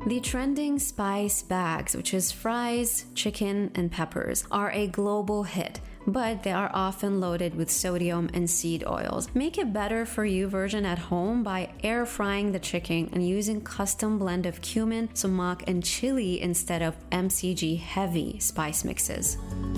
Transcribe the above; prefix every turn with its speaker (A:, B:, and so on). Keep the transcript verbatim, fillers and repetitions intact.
A: The trending spice bags, which is fries, chicken, and peppers, are a global hit, but they are often loaded with sodium and seed oils. Make it better for you version at home by air frying the chicken and using custom blend of cumin, sumac, and chili instead of M C G heavy spice mixes.